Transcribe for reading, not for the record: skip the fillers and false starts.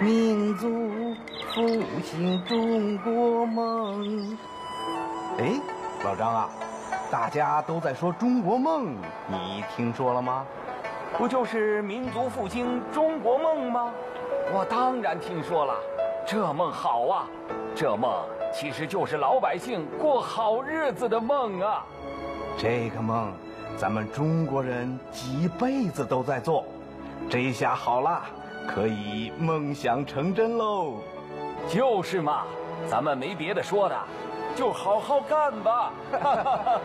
民族复兴中国梦。哎，老张啊，大家都在说中国梦，你听说了吗？ 不就是民族复兴中国梦吗？我当然听说了，这梦好啊！这梦其实就是老百姓过好日子的梦啊！ 这个梦，咱们中国人几辈子都在做，这下好啦，可以梦想成真喽！ 就是嘛，咱们没别的说的，就好好干吧！